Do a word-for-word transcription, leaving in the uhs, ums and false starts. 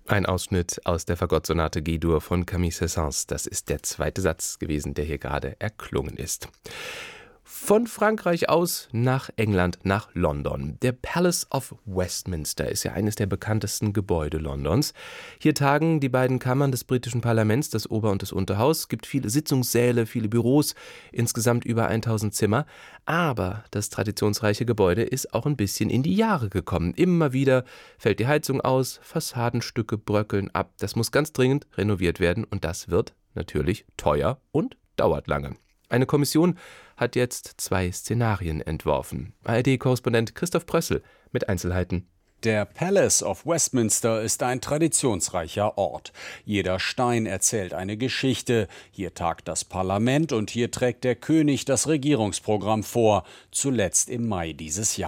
Ein Ausschnitt aus der Fagottsonate G-Dur von Camille Saint-Saëns. Das ist der zweite Satz gewesen, der hier gerade erklungen ist. Von Frankreich aus nach England, nach London. Der Palace of Westminster ist ja eines der bekanntesten Gebäude Londons. Hier tagen die beiden Kammern des britischen Parlaments, das Ober- und das Unterhaus. Es gibt viele Sitzungssäle, viele Büros, insgesamt über tausend Zimmer. Aber das traditionsreiche Gebäude ist auch ein bisschen in die Jahre gekommen. Immer wieder fällt die Heizung aus, Fassadenstücke bröckeln ab. Das muss ganz dringend renoviert werden und das wird natürlich teuer und dauert lange. Eine Kommission hat jetzt zwei Szenarien entworfen. A R D-Korrespondent Christoph Prössel mit Einzelheiten. Der Palace of Westminster ist ein traditionsreicher Ort. Jeder Stein erzählt eine Geschichte. Hier tagt das Parlament und hier trägt der König das Regierungsprogramm vor, zuletzt im Mai dieses Jahres.